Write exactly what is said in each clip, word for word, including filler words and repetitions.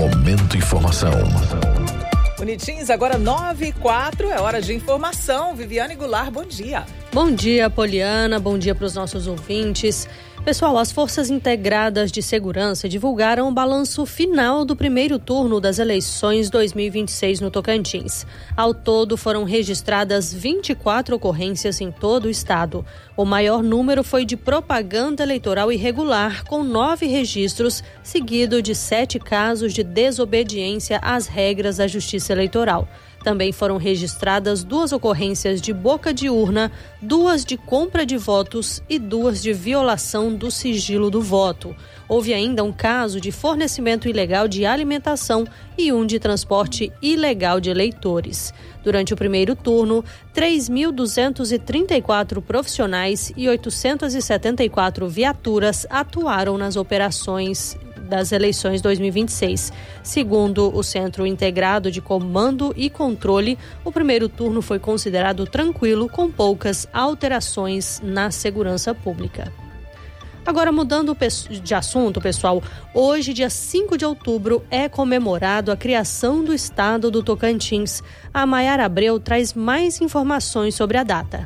Momento Informação. Unitins, agora nove e quatro, é hora de informação. Viviane Goulart, bom dia. Bom dia, Poliana, bom dia para os nossos ouvintes. Pessoal, as Forças Integradas de Segurança divulgaram o balanço final do primeiro turno das eleições dois mil e vinte e seis no Tocantins. Ao todo, foram registradas vinte e quatro ocorrências em todo o estado. O maior número foi de propaganda eleitoral irregular, com nove registros, seguido de sete casos de desobediência às regras da Justiça Eleitoral. Também foram registradas duas ocorrências de boca de urna, duas de compra de votos e duas de violação do sigilo do voto. Houve ainda um caso de fornecimento ilegal de alimentação e um de transporte ilegal de eleitores. Durante o primeiro turno, três mil duzentos e trinta e quatro profissionais e oitocentas e setenta e quatro viaturas atuaram nas operações das eleições dois mil e vinte e seis. Segundo o Centro Integrado de Comando e Controle, o primeiro turno foi considerado tranquilo, com poucas alterações na segurança pública. Agora, mudando de assunto, pessoal, hoje, dia cinco de outubro, é comemorado a criação do estado do Tocantins. A Maiara Abreu traz mais informações sobre a data.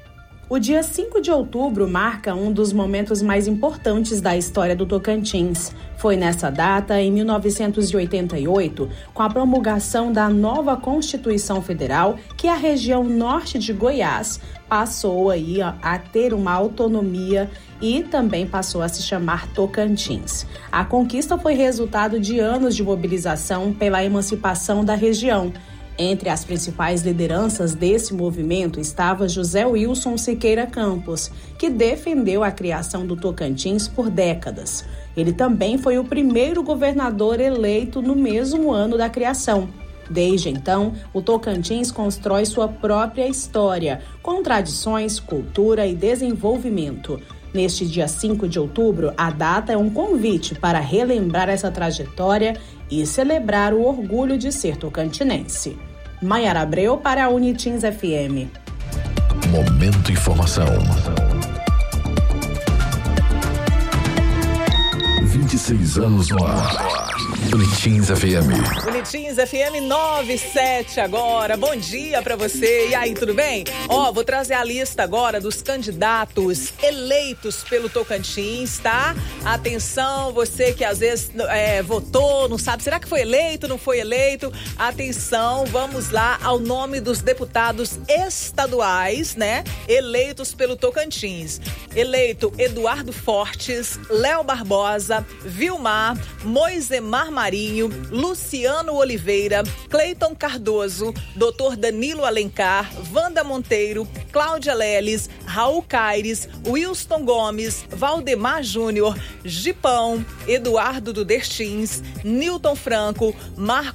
O dia cinco de outubro marca um dos momentos mais importantes da história do Tocantins. Foi nessa data, em mil novecentos e oitenta e oito, com a promulgação da nova Constituição Federal, que a região norte de Goiás passou aí a, a ter uma autonomia e também passou a se chamar Tocantins. A conquista foi resultado de anos de mobilização pela emancipação da região. Entre as principais lideranças desse movimento estava José Wilson Siqueira Campos, que defendeu a criação do Tocantins por décadas. Ele também foi o primeiro governador eleito no mesmo ano da criação. Desde então, o Tocantins constrói sua própria história, com tradições, cultura e desenvolvimento. Neste dia cinco de outubro, a data é um convite para relembrar essa trajetória e celebrar o orgulho de ser tocantinense. Maiara Abreu para a Unitins F M. Momento Informação. vinte e seis anos no ar. Unitins F M. Unitins F M nove e sete agora. Bom dia pra você. E aí, tudo bem? Ó, vou trazer a lista agora dos candidatos eleitos pelo Tocantins, tá? Atenção, você que às vezes é, votou, não sabe, será que foi eleito, não foi eleito? Atenção, vamos lá ao nome dos deputados estaduais, né? Eleitos pelo Tocantins. Eleito Eduardo Fortes, Léo Barbosa, Vilmar, Moisemar Marinho, Luciano Oliveira, Cleiton Cardoso, doutor Danilo Alencar, Wanda Monteiro, Cláudia Leles, Raul Caires, Wilson Gomes, Valdemar Júnior, Gipão, Eduardo Dudestins, Nilton Franco, Marco